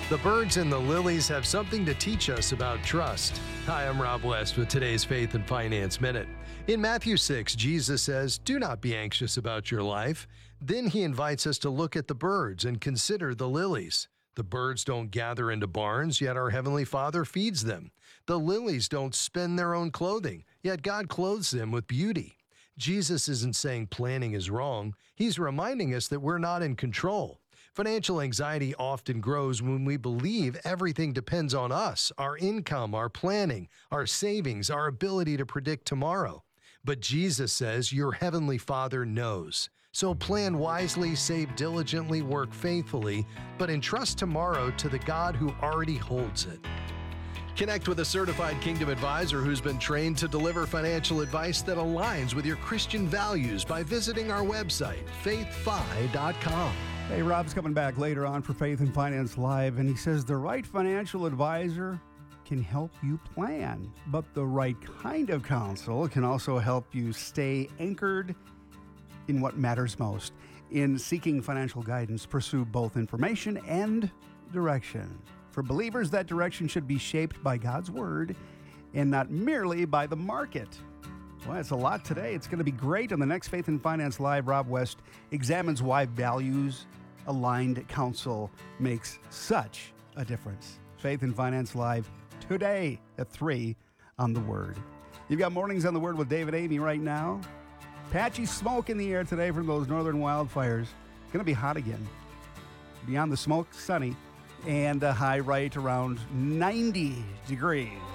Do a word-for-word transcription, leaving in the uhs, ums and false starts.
The birds and the lilies have something to teach us about trust. Hi, I'm Rob West with today's Faith and Finance Minute. In Matthew six, Jesus says, "Do not be anxious about your life." Then he invites us to look at the birds and consider the lilies. The birds don't gather into barns, yet our Heavenly Father feeds them. The lilies don't spin their own clothing, yet God clothes them with beauty. Jesus isn't saying planning is wrong. He's reminding us that we're not in control. Financial anxiety often grows when we believe everything depends on us, our income, our planning, our savings, our ability to predict tomorrow. But Jesus says your Heavenly Father knows. So plan wisely, save diligently, work faithfully, but entrust tomorrow to the God who already holds it. Connect with a certified Kingdom advisor who's been trained to deliver financial advice that aligns with your Christian values by visiting our website, faith fi dot com. Hey, Rob's coming back later on for Faith and Finance Live, and he says the right financial advisor can help you plan, but the right kind of counsel can also help you stay anchored in what matters most. In seeking financial guidance, pursue both information and direction. For believers, that direction should be shaped by God's Word and not merely by the market. Well, it's a lot today. It's going to be great on the next Faith and Finance Live. Rob West examines why values-aligned counsel makes such a difference. Faith and Finance Live today at three on The Word. You've got Mornings on The Word with David Amy right now. Patchy smoke in the air today from those northern wildfires. Going to be hot again. Beyond the smoke, sunny, and a high right around ninety degrees.